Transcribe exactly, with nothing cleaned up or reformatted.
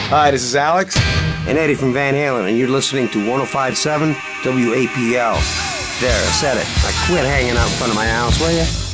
Hi, this is Alex. And Eddie from Van Halen, and you're listening to one oh five point seven W A P L. There, I said it. Now quit hanging out in front of my house, will you?